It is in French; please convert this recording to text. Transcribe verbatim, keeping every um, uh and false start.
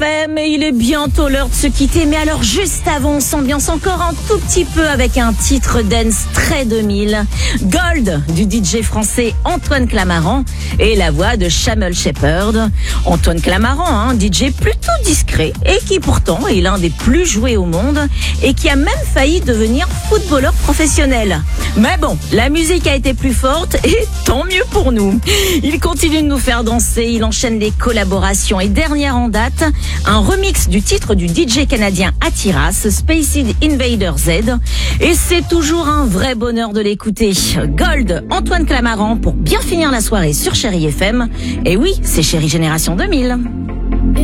M et il est bientôt l'heure de se quitter. Mais alors juste avant, on s'ambiance encore un tout petit peu avec un titre dance très deux mille. Gold du D J français Antoine Clamaran et la voix de Chamel Shepherd. Antoine Clamaran, un D J plutôt discret et qui pourtant est l'un des plus joués au monde et qui a même failli devenir footballeur professionnel. Mais bon, la musique a été plus forte et tant mieux pour nous. Il continue de nous faire danser, il enchaîne les collaborations et dernière en date, un remix du titre du D J canadien Atiras, Spaced Invader Z. Et c'est toujours un vrai bonheur de l'écouter. Gold, Antoine Clamaran pour bien finir la soirée sur Chérie F M. Et oui, c'est Chérie Génération deux mille.